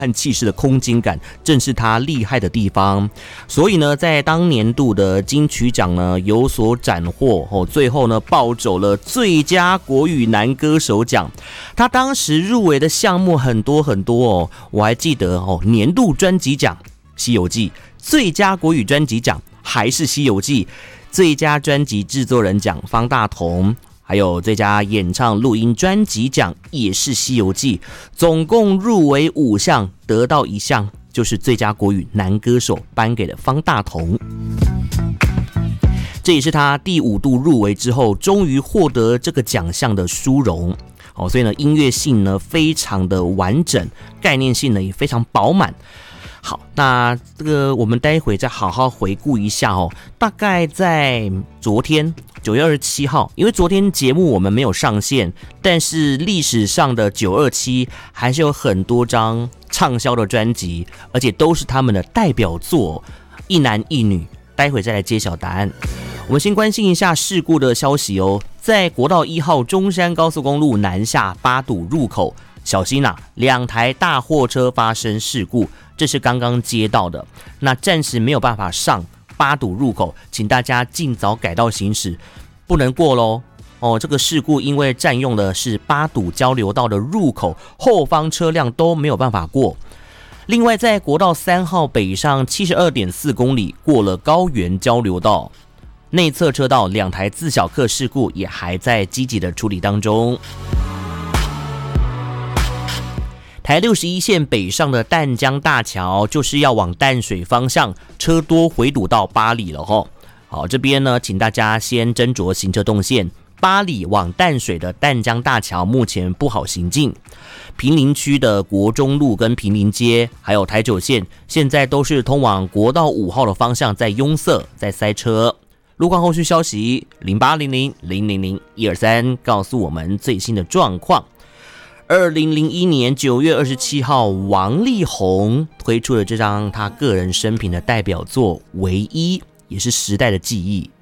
和气势的空间感，正是他厉害的地方。所以呢，在当年度的金曲奖呢有所斩获，最后呢抱走了最佳国语男歌手奖。他当时入围的项目很多很多哦，我还记得年度专辑奖《西游记》，最佳国语专辑奖还是《西游记》，最佳专辑制作人奖方大同。还有最佳演唱录音专辑奖也是《西游记》，总共入围5项，得到1项，就是最佳国语男歌手，颁给了方大同。这也是他第5度入围之后，终于获得这个奖项的殊荣。所以呢，音乐性呢非常的完整，概念性呢也非常饱满。好，那这个我们待会再好好回顾一下哦。大概在昨天9月27号，因为昨天节目我们没有上线，但是历史上的927还是有很多张畅销的专辑，而且都是他们的代表作，一男一女。待会再来揭晓答案。我们先关心一下事故的消息哦。在国道1号中山高速公路南下八堵入口，小心啊，2台大货车发生事故。这是刚刚接到的，那暂时没有办法上八堵入口，请大家尽早改道行驶，不能过咯。这个事故因为占用的是八堵交流道的入口，后方车辆都没有办法过。另外，在国道3号北上 72.4 公里过了高原交流道，内侧车道2台自小客事故也还在积极的处理当中。台61线北上的淡江大桥就是要往淡水方向，车多回堵到八里了吼。好，这边呢，请大家先斟酌行车动线。八里往淡水的淡江大桥目前不好行进，坪林区的国中路跟坪林街，还有台九线，现在都是通往国道5号的方向在拥塞，在塞车。路况后续消息0800000123告诉我们最新的状况。2001年9月27号，王力宏推出了这张他个人生平的代表作《唯一》，也是时代的记忆。